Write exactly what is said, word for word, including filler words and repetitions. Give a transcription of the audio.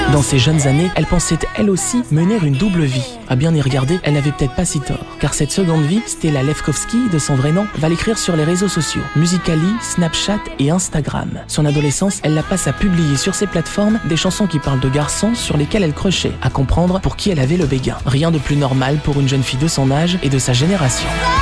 Dans ses jeunes années, elle pensait elle aussi mener une double vie. À bien y regarder, elle n'avait peut-être pas si tort. Car cette seconde vie, Stella Lefkowski, de son vrai nom, va l'écrire sur les réseaux sociaux, Musical.ly, Snapchat et Instagram. Son adolescence, elle la passe à publier sur ces plateformes des chansons qui parlent de garçons sur lesquels elle crochait, à comprendre pour qui elle avait le béguin. Rien de plus normal pour une jeune fille de son âge et de sa génération.